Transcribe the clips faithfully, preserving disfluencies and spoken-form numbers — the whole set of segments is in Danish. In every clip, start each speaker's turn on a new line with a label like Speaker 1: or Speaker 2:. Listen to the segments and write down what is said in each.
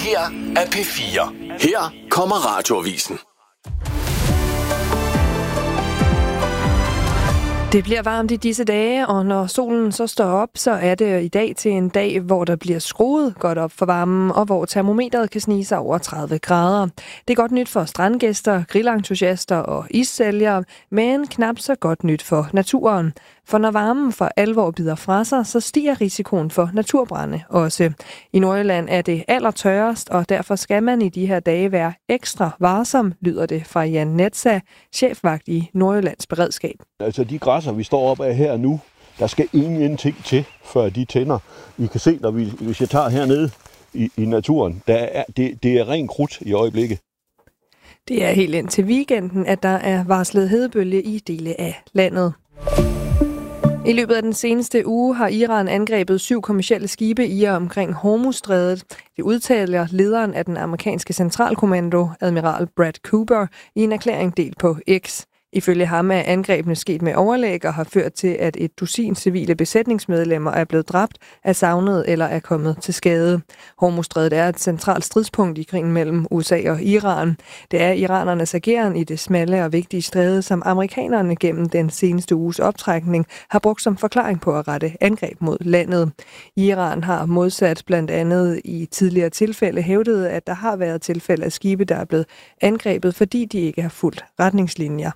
Speaker 1: her er P fire. Her kommer Radioavisen.
Speaker 2: Det bliver varmt i disse dage, og når solen så står op, så er det i dag til en dag, hvor der bliver skruet godt op for varmen, og hvor termometeret kan snige sig over tredive grader. Det er godt nyt for strandgæster, grillentusiaster og issælgere, men knap så godt nyt for naturen. For når varmen for alvor bider fra sig, så stiger risikoen for naturbrande også. I Nordjylland er det allertørrest, og derfor skal man i de her dage være ekstra varsom, lyder det fra Jan Netza, chefvagt i Nordjyllands beredskab.
Speaker 3: Altså de græsser, vi står op af her nu, der skal ingenting til, før de tænder. I kan se, når vi, hvis jeg tager hernede i, i naturen, der er, det, det er ren krudt i øjeblikket.
Speaker 2: Det er helt indtil weekenden, at der er varslet hedebølge i dele af landet. I løbet af den seneste uge har Iran angrebet syv kommercielle skibe i og omkring Hormuzstrædet. Det udtaler lederen af den amerikanske centralkommando, admiral Brad Cooper, i en erklæring delt på X. Ifølge ham er angrebene sket med overlæg og har ført til, at et dusin civile besætningsmedlemmer er blevet dræbt, er savnet eller er kommet til skade. Hormuzstrædet er et centralt stridspunkt i krigen mellem U S A og Iran. Det er iranernes ageren i det smalle og vigtige stræde, som amerikanerne gennem den seneste uges optrækning har brugt som forklaring på at rette angreb mod landet. Iran har modsat blandt andet i tidligere tilfælde hævdet, at der har været tilfælde af skibe, der er blevet angrebet, fordi de ikke har fulgt retningslinjer.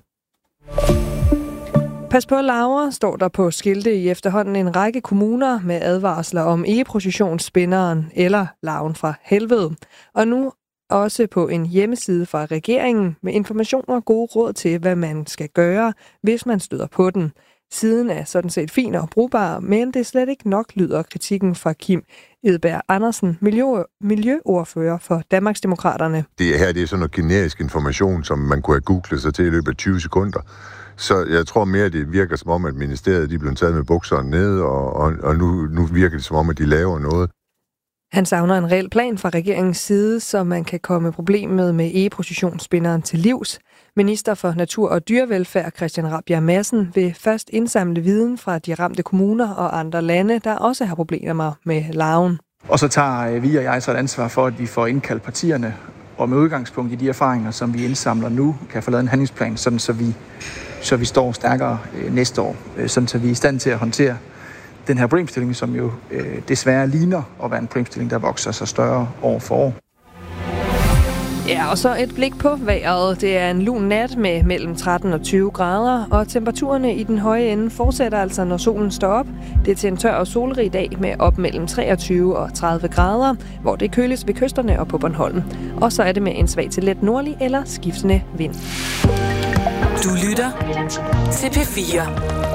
Speaker 2: Pas på larver, står der på skilte i efterhånden en række kommuner med advarsler om egeprocessionsspinderen eller larven fra helvede. Og nu også på en hjemmeside fra regeringen med informationer og gode råd til, hvad man skal gøre, hvis man støder på den. Siden er sådan set fin og brugbar, men det er slet ikke nok, lyder kritikken fra Kim Edberg Andersen, miljø- miljøordfører for Danmarksdemokraterne.
Speaker 4: Det her det er sådan noget generisk information, som man kunne have googlet sig til i løbet af tyve sekunder. Så jeg tror mere, at det virker som om, at ministeriet de er blevet taget med bukserne nede, og, og, og nu, nu virker det som om, at de laver noget.
Speaker 2: Han savner en reel plan fra regeringens side, så man kan komme problemet med egeprocessionsspinderen til livs. Minister for Natur og Dyrevelfærd Christian Rabjerg Madsen vil først indsamle viden fra de ramte kommuner og andre lande, der også har problemer med larven.
Speaker 5: Og så tager vi og jeg så et ansvar for, at vi får indkaldt partierne, og med udgangspunkt i de erfaringer, som vi indsamler nu, kan få lavet en handlingsplan, sådan så vi, så vi står stærkere næste år, sådan så vi er i stand til at håndtere den her problemstilling, som jo øh, desværre ligner at være en problemstilling, der vokser sig større år for år.
Speaker 2: Ja, og så et blik på vejret. Det er en lun nat med mellem tretten og tyve grader, og temperaturerne i den høje ende fortsætter altså, når solen står op. Det er til en tør og solrig dag med op mellem treogtyve og tredive grader, hvor det køles ved kysterne og på Bornholm. Og så er det med en svag til let nordlig eller skiftende vind.
Speaker 6: Du lytter til P fire.